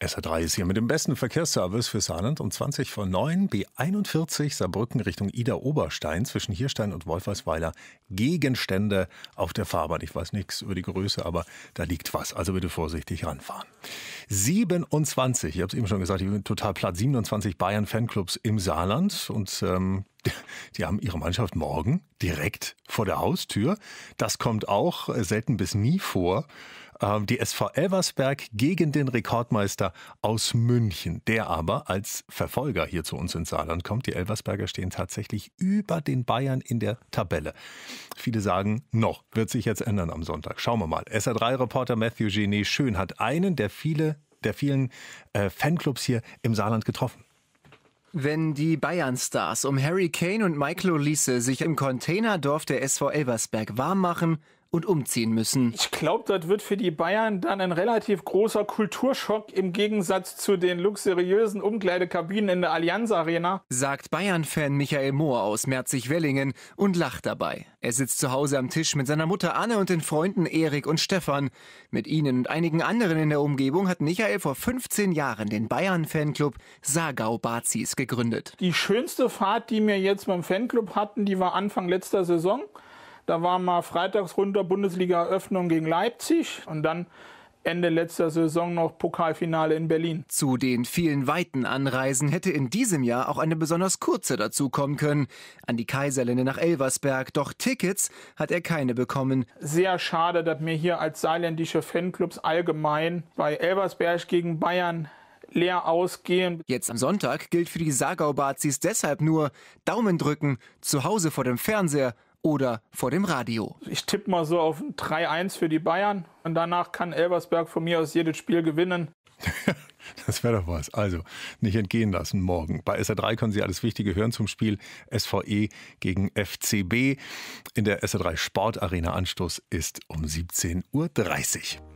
SR3 ist hier mit dem besten Verkehrsservice für Saarland um 20 vor 9. B41 Saarbrücken Richtung Ida-Oberstein zwischen Hirstein und Wolfersweiler. Gegenstände auf der Fahrbahn. Ich weiß nichts über die Größe, aber da liegt was. Also bitte vorsichtig ranfahren. 27, ich habe es eben schon gesagt, ich bin total platt. 27 Bayern-Fanclubs im Saarland und die haben ihre Mannschaft morgen direkt vor der Haustür. Das kommt auch selten bis nie vor. Die SV Elversberg gegen den Rekordmeister aus München, der aber als Verfolger hier zu uns ins Saarland kommt. Die Elversberger stehen tatsächlich über den Bayern in der Tabelle. Viele sagen, noch wird sich jetzt ändern am Sonntag. Schauen wir mal. SR3-Reporter Matthew Genet Schön hat einen der vielen Fanclubs hier im Saarland getroffen. Wenn die Bayern-Stars um Harry Kane und Michael Olise sich im Containerdorf der SV Elversberg warm machen und umziehen müssen. Ich glaube, das wird für die Bayern dann ein relativ großer Kulturschock im Gegensatz zu den luxuriösen Umkleidekabinen in der Allianz Arena, sagt Bayern-Fan Michael Mohr aus Merzig-Wellingen und lacht dabei. Er sitzt zu Hause am Tisch mit seiner Mutter Anne und den Freunden Erik und Stefan. Mit ihnen und einigen anderen in der Umgebung hat Michael vor 15 Jahren den Bayern-Fanclub Saargau Bazis gegründet. Die schönste Fahrt, die wir jetzt beim Fanclub hatten, die war Anfang letzter Saison. Da waren wir freitags runter Bundesliga-Eröffnung gegen Leipzig und dann Ende letzter Saison noch Pokalfinale in Berlin. Zu den vielen weiten Anreisen hätte in diesem Jahr auch eine besonders kurze dazukommen können. An die Kaiserlinde nach Elversberg. Doch Tickets hat er keine bekommen. Sehr schade, dass wir hier als saarländische Fanclubs allgemein bei Elversberg gegen Bayern leer ausgehen. Jetzt am Sonntag gilt für die Saargau-Bazis deshalb nur Daumen drücken, zu Hause vor dem Fernseher oder vor dem Radio. Ich tippe mal so auf 3-1 für die Bayern und danach kann Elversberg von mir aus jedes Spiel gewinnen. Das wäre doch was. Also nicht entgehen lassen morgen. Bei SR3 können Sie alles Wichtige hören zum Spiel SVE gegen FCB. In der SR3 Sportarena Anstoß ist um 17:30 Uhr.